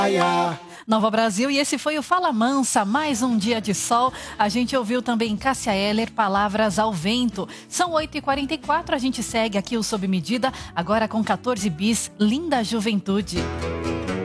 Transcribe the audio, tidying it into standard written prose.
Nova Brasil, e esse foi o Fala Mansa, mais um dia de sol. A gente ouviu também Cássia Eller, Palavras ao Vento. São 8h44, a gente segue aqui o Sob Medida, agora com 14 bis, Linda Juventude.